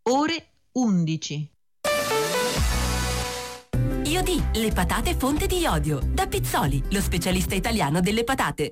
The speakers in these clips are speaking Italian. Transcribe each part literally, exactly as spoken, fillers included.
ore undici. Iodì, le patate fonte di iodio. Da Pizzoli, lo specialista italiano delle patate.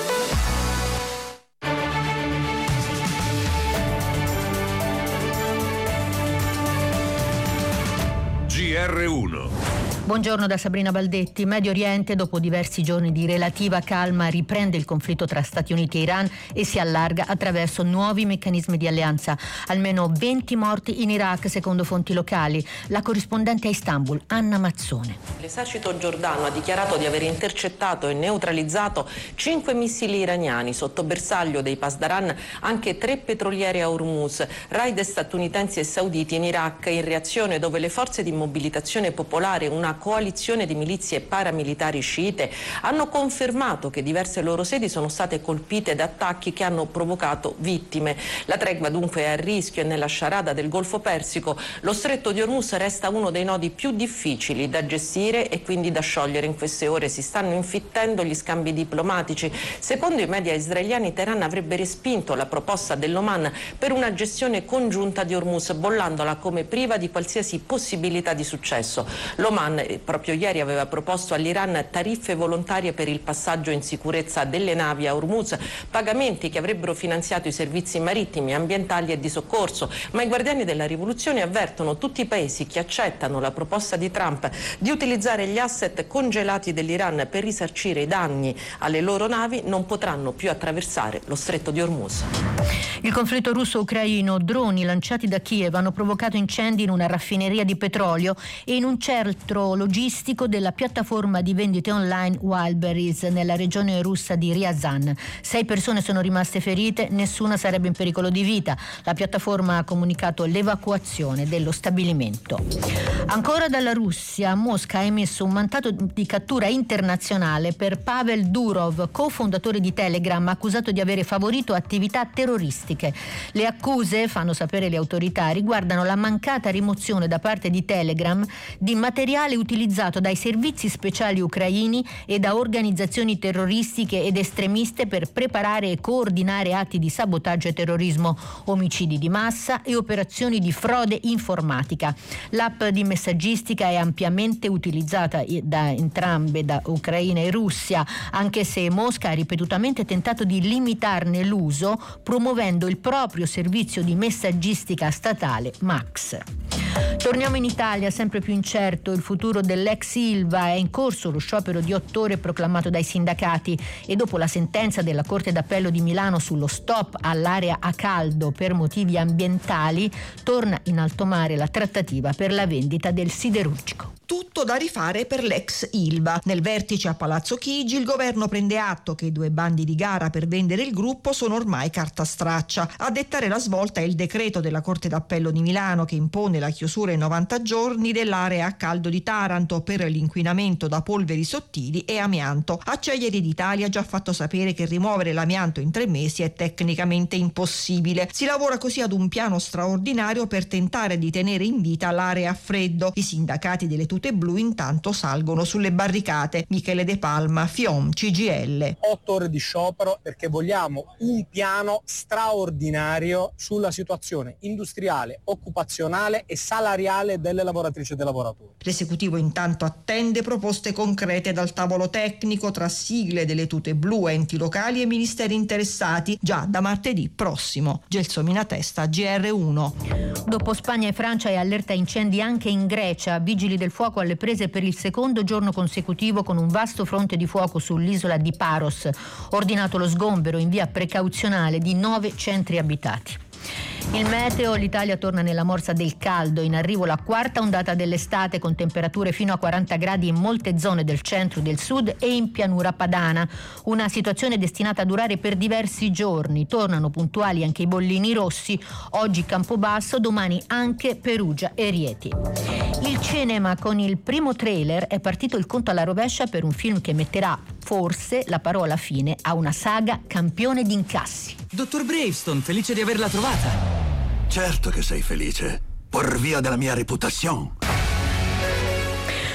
G R uno. Buongiorno da Sabrina Baldetti. Medio Oriente, dopo diversi giorni di relativa calma, riprende il conflitto tra Stati Uniti e Iran e si allarga attraverso nuovi meccanismi di alleanza. Almeno venti morti in Iraq, secondo fonti locali. La corrispondente a Istanbul, Anna Mazzone. L'esercito giordano ha dichiarato di aver intercettato e neutralizzato cinque missili iraniani, sotto bersaglio dei Pasdaran anche tre petroliere a Hormuz, raid statunitensi e sauditi in Iraq in reazione, dove le forze di mobilitazione popolare, una coalizione di milizie paramilitari sciite, hanno confermato che diverse loro sedi sono state colpite da attacchi che hanno provocato vittime. La tregua dunque è a rischio e nella sciarada del Golfo Persico lo stretto di Hormuz resta uno dei nodi più difficili da gestire e quindi da sciogliere. In queste ore si stanno infittendo gli scambi diplomatici. Secondo i media israeliani, Teheran avrebbe respinto la proposta dell'Oman per una gestione congiunta di Hormuz, bollandola come priva di qualsiasi possibilità di successo. L'Oman proprio ieri aveva proposto all'Iran tariffe volontarie per il passaggio in sicurezza delle navi a Hormuz, pagamenti che avrebbero finanziato i servizi marittimi, ambientali e di soccorso, ma i guardiani della rivoluzione avvertono tutti i paesi che accettano la proposta di Trump di utilizzare gli asset congelati dell'Iran per risarcire i danni alle loro navi non potranno più attraversare lo stretto di Hormuz. Il conflitto russo-ucraino, droni lanciati da Kiev hanno provocato incendi in una raffineria di petrolio e in un centro logistico della piattaforma di vendite online Wildberries nella regione russa di Ryazan. Sei persone sono rimaste ferite, nessuna sarebbe in pericolo di vita. La piattaforma ha comunicato l'evacuazione dello stabilimento. Ancora dalla Russia, Mosca ha emesso un mandato di cattura internazionale per Pavel Durov, cofondatore di Telegram, accusato di avere favorito attività terroristiche. Le accuse, fanno sapere le autorità, riguardano la mancata rimozione da parte di Telegram di materiale utilizzato dai servizi speciali ucraini e da organizzazioni terroristiche ed estremiste per preparare e coordinare atti di sabotaggio e terrorismo, omicidi di massa e operazioni di frode informatica. L'app di messaggistica è ampiamente utilizzata da entrambe, da Ucraina e Russia, anche se Mosca ha ripetutamente tentato di limitarne l'uso, promuovendo il proprio servizio di messaggistica statale Max. Torniamo in Italia, sempre più incerto il futuro dell'ex Ilva. È in corso lo sciopero di otto ore proclamato dai sindacati e dopo la sentenza della Corte d'Appello di Milano sullo stop all'area a caldo per motivi ambientali, torna in alto mare la trattativa per la vendita del siderurgico. Tutto da rifare per l'ex Ilva. Nel vertice a Palazzo Chigi il governo prende atto che i due bandi di gara per vendere il gruppo sono ormai carta straccia. A dettare la svolta è il decreto della Corte d'Appello di Milano che impone la chiusura in novanta giorni dell'area a caldo di Taranto per l'inquinamento da polveri sottili e amianto. Acciaierie d'Italia ha già fatto sapere che rimuovere l'amianto in tre mesi è tecnicamente impossibile. Si lavora così ad un piano straordinario per tentare di tenere in vita l'area a freddo. I sindacati delle tute blu intanto salgono sulle barricate. Michele De Palma, FIOM, C G I L. Otto ore di sciopero perché vogliamo un piano straordinario sulla situazione industriale, occupazionale e salariale delle lavoratrici e dei lavoratori. L'esecutivo intanto attende proposte concrete dal tavolo tecnico tra sigle delle tute blu, enti locali e ministeri interessati già da martedì prossimo. Gelsomina Testa, G R uno. Dopo Spagna e Francia è allerta incendi anche in Grecia. Vigili del fuoco alle prese per il secondo giorno consecutivo con un vasto fronte di fuoco sull'isola di Paros. Ordinato lo sgombero in via precauzionale di nove centri abitati. Il meteo, l'Italia torna nella morsa del caldo, in arrivo la quarta ondata dell'estate con temperature fino a quaranta gradi in molte zone del centro e del sud e in pianura padana. Una situazione destinata a durare per diversi giorni. Tornano puntuali anche i bollini rossi, oggi Campobasso, domani anche Perugia e Rieti. Il cinema, con il primo trailer è partito il conto alla rovescia per un film che metterà forse la parola fine a una saga campione di incassi. Dottor Bravestone, felice di averla trovata. Certo che sei felice, por via della mia reputazione.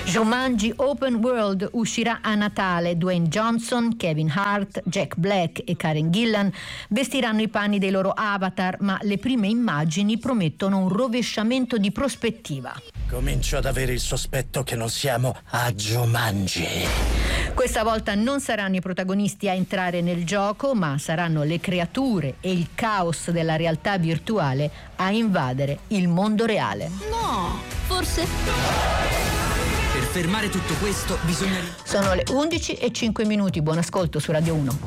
Jumanji Open World uscirà a Natale. Dwayne Johnson, Kevin Hart, Jack Black e Karen Gillan vestiranno i panni dei loro avatar, ma le prime immagini promettono un rovesciamento di prospettiva. Comincio ad avere il sospetto che non siamo a Jumanji. Questa volta non saranno i protagonisti a entrare nel gioco, ma saranno le creature e il caos della realtà virtuale a invadere il mondo reale. No, forse... Per fermare tutto questo bisogna... Sono le undici e cinque minuti, buon ascolto su Radio uno.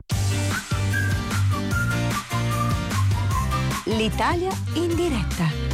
L'Italia in diretta.